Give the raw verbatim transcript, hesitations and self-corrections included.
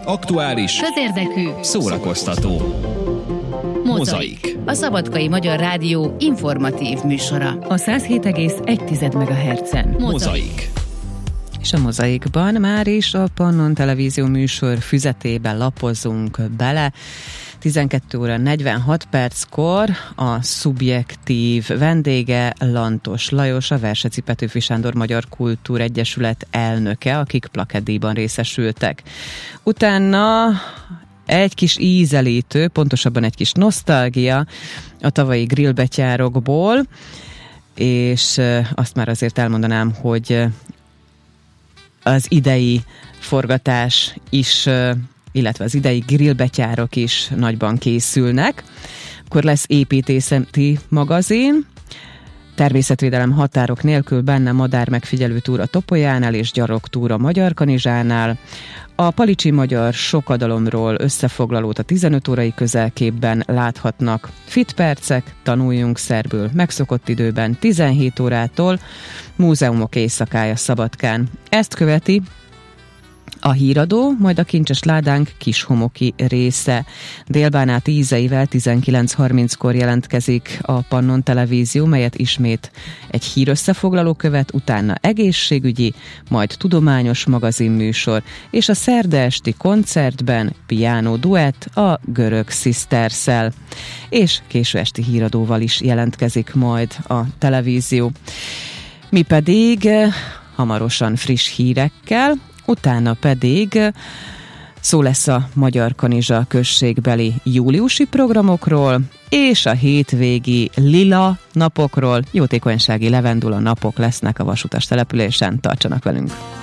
Aktuális, közérdekű, szórakoztató. Mozaik. A Szabadkai Magyar Rádió informatív műsora. A száz hét egész egy megahertzen. Mozaik. És a Mozaikban már is a Pannon Televízió műsor füzetében lapozunk bele. tizenkét óra negyvenhat perckor a szubjektív vendége Lantos Lajos, a Verseci Petőfi Sándor Magyar Kultúregyesület elnöke, akik plakettdíjban részesültek. Utána egy kis ízelítő, pontosabban egy kis nosztalgia a tavalyi grillbetyárokból, és azt már azért elmondanám, hogy az idei forgatás is, illetve az idei grillbetyárok is nagyban készülnek. Akkor lesz építészeti magazin, természetvédelem határok nélkül, benne madár megfigyelő túra Topolyánál és gyarogtúra Magyarkanizsánál. A Palicsi Magyar Sokadalomról összefoglalót a tizenöt órai közelképben láthatnak. Fit percek, tanuljunk szerbül megszokott időben tizenhét órától, múzeumok éjszakája Szabadkán. Ezt követi a híradó, majd a kincses ládánk kishomoki része. Délbánát ízeivel tizenkilenc harminckor jelentkezik a Pannon Televízió, melyet ismét egy hírösszefoglaló követ, utána egészségügyi, majd tudományos magazinműsor, és a szerda esti koncertben piano duett a Görög Sisters-szel. És késő esti híradóval is jelentkezik majd a televízió. Mi pedig hamarosan friss hírekkel, utána pedig szó lesz a Magyarkanizsa községbeli júliusi programokról, és a hétvégi lila napokról. Jótékonysági levendula napok lesznek a vasutas településen. Tartsanak velünk!